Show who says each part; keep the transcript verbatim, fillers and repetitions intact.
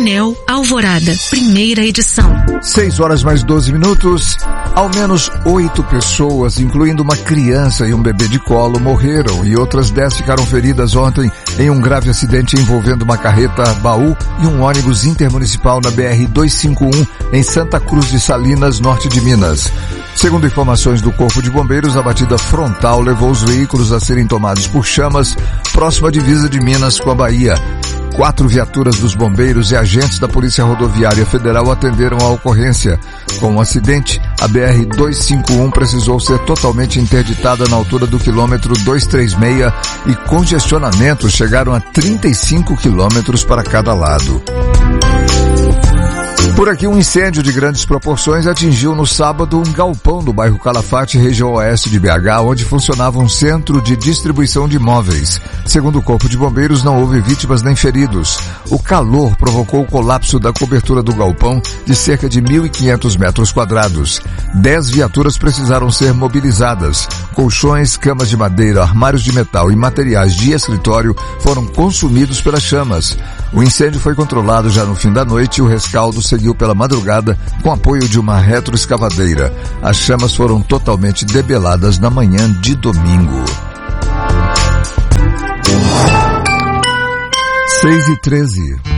Speaker 1: Painel Alvorada, primeira edição.
Speaker 2: seis horas mais doze minutos. Ao menos oito pessoas, incluindo uma criança e um bebê de colo, morreram e outras dez ficaram feridas ontem em um grave acidente envolvendo uma carreta baú e um ônibus intermunicipal na B R duzentos e cinquenta e um em Santa Cruz de Salinas, norte de Minas. Segundo informações do Corpo de Bombeiros, a batida frontal levou os veículos a serem tomados por chamas próxima à divisa de Minas com a Bahia. Quatro viaturas dos bombeiros e agentes da Polícia Rodoviária Federal atenderam a ocorrência. Com o acidente, a B R duzentos e cinquenta e um precisou ser totalmente interditada na altura do quilômetro duzentos e trinta e seis e congestionamentos chegaram a trinta e cinco quilômetros para cada lado. Por aqui, um incêndio de grandes proporções atingiu no sábado um galpão do bairro Calafate, região oeste de B H, onde funcionava um centro de distribuição de móveis. Segundo o Corpo de Bombeiros, não houve vítimas nem feridos. O calor provocou o colapso da cobertura do galpão de cerca de mil e quinhentos metros quadrados. Dez viaturas precisaram ser mobilizadas. Colchões, camas de madeira, armários de metal e materiais de escritório foram consumidos pelas chamas. O incêndio foi controlado já no fim da noite e o rescaldo seguiu pela madrugada com apoio de uma retroescavadeira. As chamas foram totalmente debeladas na manhã de domingo. seis e treze.